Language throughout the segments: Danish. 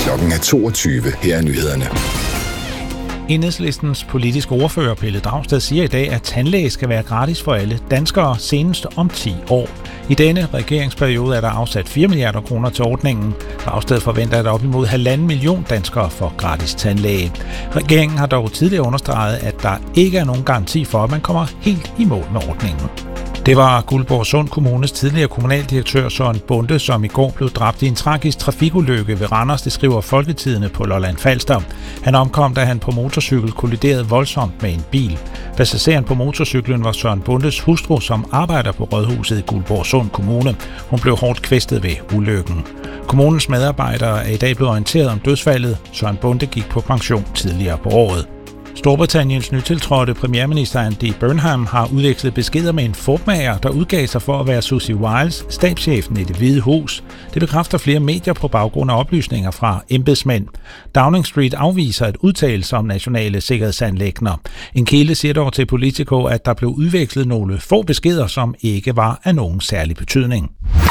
Klokken er 22. Her er nyhederne. Enhedslistens politiske ordfører Pelle Dragsted siger i dag, at tandlæge skal være gratis for alle danskere senest om 10 år. I denne regeringsperiode er der afsat 4 milliarder kroner til ordningen. Dragsted forventer, at op imod 1,5 million danskere får gratis tandlæge. Regeringen har dog tidligere understreget, at der ikke er nogen garanti for, at man kommer helt i mål med ordningen. Det var Guldborgsund Kommunes tidligere kommunaldirektør Søren Bonde, som i går blev dræbt i en tragisk trafikulykke ved Randers, det skriver Folketidende på Lolland Falster. Han omkom, da han på motorcykel kolliderede voldsomt med en bil. Passageren på motorcyklen var Søren Bondes hustru, som arbejder på rådhuset i Guldborgsund Kommune. Hun blev hårdt kvæstet ved ulykken. Kommunens medarbejdere er i dag blevet orienteret om dødsfaldet. Søren Bonde gik på pension tidligere på året. Storbritanniens nytiltrådte premierminister Andy Burnham har udvekslet beskeder med en fupmager, der udgav sig for at være Susie Wiles, stabschefen i Det Hvide Hus. Det bekræfter flere medier på baggrund af oplysninger fra embedsmænd. Downing Street afviser at udtale sig om nationale sikkerhedsanliggender. En kilde siger dog til Politico, at der blev udvekslet nogle få beskeder, som ikke var af nogen særlig betydning.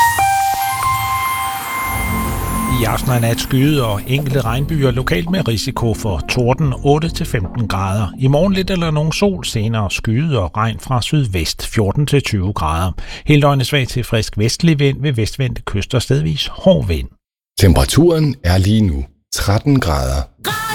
I aften og nat skyde og enkelte regnbyer lokalt med risiko for torden 8-15 grader. I morgen lidt eller nogen sol, senere skyde og regn fra sydvest 14-20 grader. Hele døgnet svag til frisk vestlig vind ved vestvendte kyster, stedvis hård vind. Temperaturen er lige nu 13 grader.